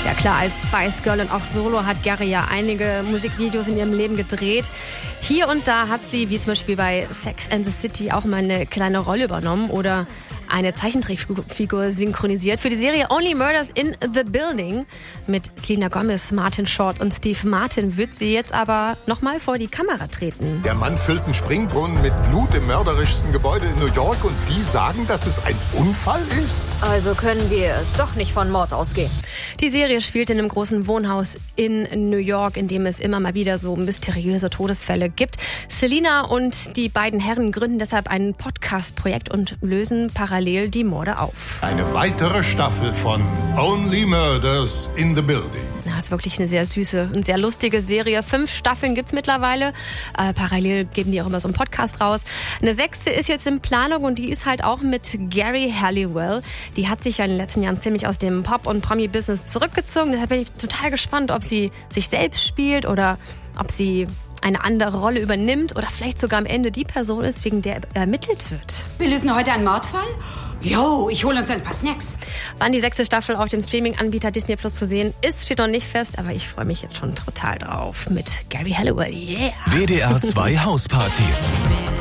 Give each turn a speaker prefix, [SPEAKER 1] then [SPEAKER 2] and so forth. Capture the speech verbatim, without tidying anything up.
[SPEAKER 1] Ja klar, als Spice Girl und auch Solo hat Gary ja einige Musikvideos in ihrem Leben gedreht. Hier und da hat sie, wie zum Beispiel bei Sex and the City, auch mal eine kleine Rolle übernommen oder eine Zeichentrickfigur synchronisiert für die Serie Only Murders in the Building. Mit Selena Gomez, Martin Short und Steve Martin wird sie jetzt aber nochmal vor die Kamera treten.
[SPEAKER 2] Der Mann füllt einen Springbrunnen mit Blut im mörderischsten Gebäude in New York und die sagen, dass es ein Unfall ist?
[SPEAKER 3] Also können wir doch nicht von Mord ausgehen.
[SPEAKER 1] Die Serie spielt in einem großen Wohnhaus in New York, in dem es immer mal wieder so mysteriöse Todesfälle gibt. Selena und die beiden Herren gründen deshalb ein Podcast-Projekt und lösen parallel die Morde auf.
[SPEAKER 2] Eine weitere Staffel von Only Murders in the Building.
[SPEAKER 1] Ja, ist wirklich eine sehr süße und sehr lustige Serie. Fünf Staffeln gibt's mittlerweile. Äh, parallel geben die auch immer so einen Podcast raus. Eine sechste ist jetzt in Planung und die ist halt auch mit Geri Halliwell. Die hat sich ja in den letzten Jahren ziemlich aus dem Pop- und Promi-Business zurückgezogen. Deshalb bin ich total gespannt, ob sie sich selbst spielt oder ob sie eine andere Rolle übernimmt oder vielleicht sogar am Ende die Person ist, wegen der ermittelt wird.
[SPEAKER 4] Wir lösen heute einen Mordfall? Jo, ich hole uns ein paar Snacks.
[SPEAKER 1] Wann die sechste Staffel auf dem Streaming-Anbieter Disney Plus zu sehen ist, steht noch nicht fest, aber ich freue mich jetzt schon total drauf mit Geri Halliwell. Yeah!
[SPEAKER 5] W D R zwei Hausparty.